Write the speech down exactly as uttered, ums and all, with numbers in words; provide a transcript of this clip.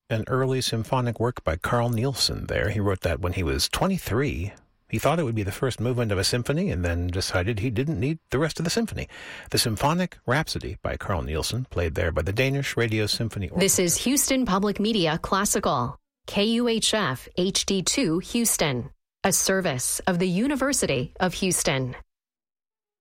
An early symphonic work by Carl Nielsen there. He wrote that when he was twenty-three. He thought it would be the first movement of a symphony and then decided he didn't need the rest of the symphony. The Symphonic Rhapsody by Carl Nielsen, played there by the Danish Radio Symphony Orchestra. This is Houston Public Media Classical, K U H F H D two Houston, a service of the University of Houston.